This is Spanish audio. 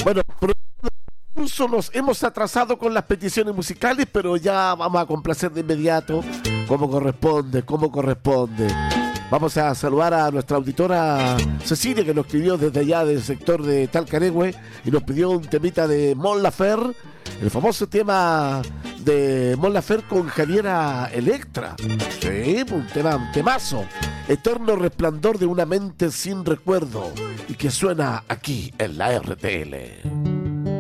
Bueno, incluso nos hemos atrasado con las peticiones musicales, pero ya vamos a complacer de inmediato, como corresponde, como corresponde. Vamos a saludar a nuestra auditora Cecilia, que nos escribió desde allá del sector de Talcaregüe y nos pidió un temita de Mon Laferte, el famoso tema de Mon Laferte con Javiera Electra. Sí, un temazo. Eterno resplandor de una mente sin recuerdo, y que suena aquí en la RTL.